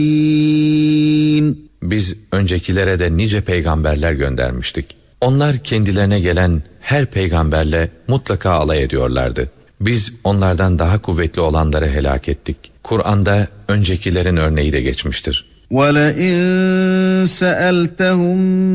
Biz öncekilere de nice peygamberler göndermiştik. Onlar kendilerine gelen her peygamberle mutlaka alay ediyorlardı. Biz onlardan daha kuvvetli olanları helak ettik. Kur'an'da öncekilerin örneği de geçmiştir. وَلَئِن سَأَلْتَهُمْ